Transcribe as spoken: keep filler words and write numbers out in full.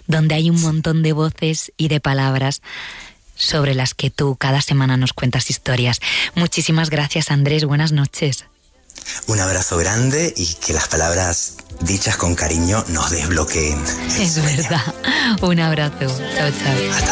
donde hay un montón de voces y de palabras sobre las que tú cada semana nos cuentas historias. Muchísimas gracias, Andrés. Buenas noches. Un abrazo grande y que las palabras dichas con cariño nos desbloqueen. Es verdad. Un abrazo. Chao, chao. Hasta